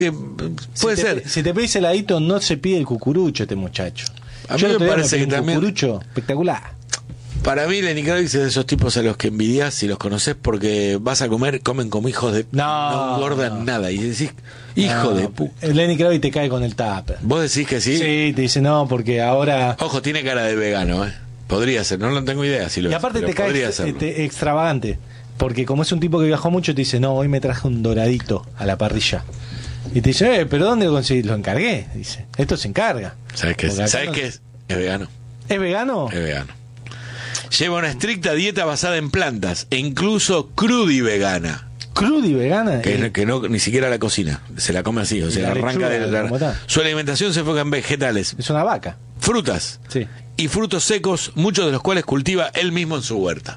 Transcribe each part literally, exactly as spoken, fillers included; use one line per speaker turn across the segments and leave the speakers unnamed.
Que, puede
si
ser.
Te, si te pedís heladito, no se pide el cucurucho este muchacho.
A
Yo
mí me
otro día
parece
pedí
que
un
también.
cucurucho espectacular.
Para mí, Lenny Kravitz es de esos tipos a los que envidias si los conoces porque vas a comer, comen como hijos de.
No,
no engordan
no.
nada. Y decís, hijo
No,
de pu.
el Lenny Kravitz te cae con el tupper.
¿Vos decís que sí?
Sí, te dice no, porque ahora.
Ojo, tiene cara de vegano, ¿eh? Podría ser, no lo tengo idea si lo
Y
es,
aparte
pero
te cae
podría
ex-
serlo.
te- extravagante. Porque como es un tipo que viajó mucho, te dice, no, hoy me traje un doradito a la parrilla. Y te dice, eh, pero ¿dónde lo conseguí? Lo encargué. Dice, esto se encarga.
¿Sabes qué es?
Porque acá
¿Sabes
no-
qué es? Es vegano.
¿Es vegano?
Es vegano. Lleva una estricta dieta basada en plantas, e incluso crudi vegana.
¿Crudi vegana?
Que,
Eh,
que no ni siquiera la cocina, se la come así, o sea,
la
arranca de
lechuga,
la,
¿cómo está?
su alimentación se enfoca en vegetales,
Es una vaca.
frutas
Sí.
y frutos secos, muchos de los cuales cultiva él mismo en su huerta.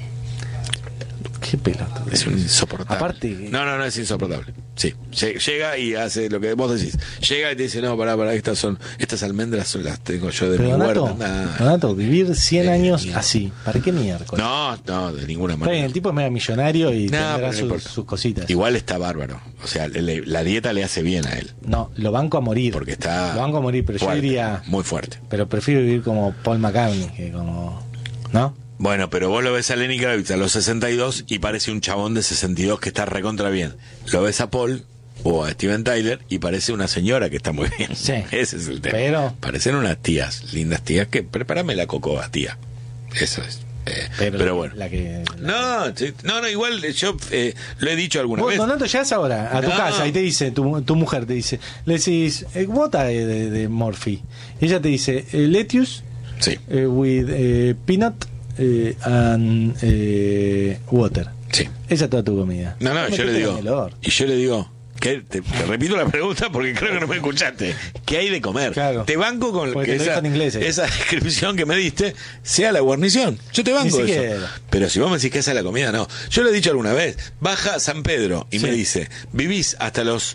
Qué pelota.
Es un insoportable.
Aparte-
No, no, no, es insoportable. Sí, lle- llega y hace lo que vos decís. Llega y te dice, no, pará, pará, estas son, estas almendras son las tengo yo de
Pero
mi
Donato,
huerta. Nah.
Donato, vivir cien
Eh,
años
mierda.
así, ¿para qué miércoles?
No, no, de ninguna
Está bien,
manera.
el tipo es mega millonario y
No,
tendrá
pero no
sus,
importa.
sus cositas.
Igual está bárbaro. O sea, le- la dieta le hace bien a él.
No, lo banco a morir.
Porque está.
Lo banco a morir, pero
fuerte,
yo diría.
Muy fuerte.
Pero prefiero vivir como Paul McCartney, que como. ¿No?
Bueno, pero vos lo ves a Lenny Kravitz a los sesenta y dos y parece un chabón de sesenta y dos que está recontra bien. Lo ves a Paul o a Steven Tyler y parece una señora que está muy bien.
Sí.
Ese es el tema.
Pero-
Parecen unas tías, lindas tías, que prepárame la cocoa, tía. Eso es. Eh, pero,
Pero,
bueno.
La que, la-
No, sí, no, no, igual yo eh, lo he dicho alguna
Vos,
vez.
Donato, llegas ahora a tu
No.
casa y te dice, tu, tu mujer te dice, le decís, eh, bota de, de, de Morphy. Y ella te dice, eh, lettuce
Sí,
eh, with eh, peanut eh, and eh, water.
sí.
Esa es toda tu comida.
No, no, yo
Metete
le
en
digo.
el orto.
Y yo le digo. Que te, te repito la pregunta porque creo que no me escuchaste. ¿Qué hay de comer?
Claro.
Te banco con
Porque
que
te lo
esa,
dijo en inglés, eh.
esa descripción que me diste sea la guarnición. Yo te banco
Ni
eso.
siquiera.
Pero si vos me decís que esa es la comida, no. Yo le he dicho alguna vez, baja a San Pedro y
Sí.
me dice, vivís hasta los...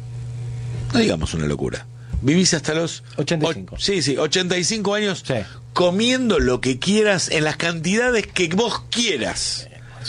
No digamos una locura. Vivís hasta los...
ochenta y cinco.
o- sí, sí, ochenta y cinco años
Sí.
comiendo lo que quieras en las cantidades que vos quieras.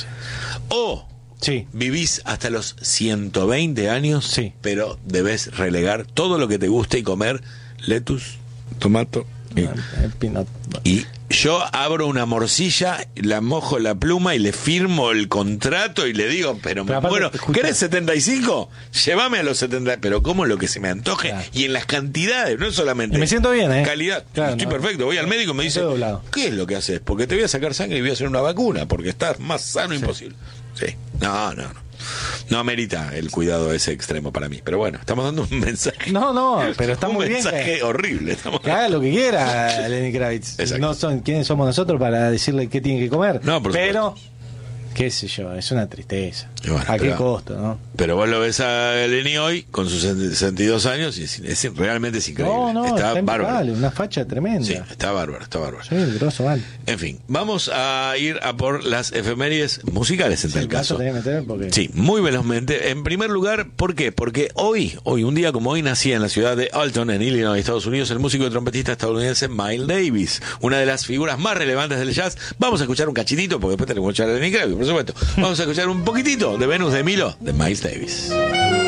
O...
Sí.
Vivís hasta los ciento veinte años,
Sí.
pero debes relegar todo lo que te guste y comer lettuce, tomato. Y,
El peanut.
y yo abro una morcilla, la mojo la pluma y le firmo el contrato y le digo, pero,
Pero aparte,
bueno,
escucha.
¿querés setenta y cinco? Llévame a los setenta, pero como lo que se me antoje
Claro.
y en las cantidades, no solamente
Y me siento bien, ¿eh?
calidad.
Claro,
Estoy
no.
perfecto, voy al médico y me dice,
Estoy doblado.
¿qué es lo que haces? Porque te voy a sacar sangre y voy a hacer una vacuna, porque estás más sano imposible. Sí, no, no, no. No amerita el cuidado ese extremo para mí. Pero bueno, estamos dando un mensaje.
No, no, pero está
un
muy bien
mensaje
que-
horrible. Estamos...
Que haga lo que quiera Lenny Kravitz.
Exacto.
No son quiénes somos nosotros para decirle qué tiene que comer.
No, por
pero, qué sé yo, es una tristeza.
Y bueno,
¿A qué
pero-
costo, no?
Pero vos lo ves a Lenny hoy con sus sesenta y dos años y es, es- realmente es increíble.
No, no,
está
está
bárbaro.
impecable, una facha tremenda.
Sí, está bárbaro, está bárbaro.
Sí, el grosso mal.
En fin, vamos a ir a por las efemérides musicales en
Sí,
tal
el caso
caso.
tenía que meter porque...
Sí, muy velozmente. En primer lugar, ¿por qué? Porque hoy, hoy, un día como hoy, nacía en la ciudad de Alton, en Illinois, Estados Unidos, el músico y trompetista estadounidense Miles Davis, una de las figuras más relevantes del jazz. Vamos a escuchar un cachitito, porque después tenemos que escuchar a Lenny Kravitz, por supuesto. Vamos a escuchar un poquitito de Venus de Milo, de Miles Davis.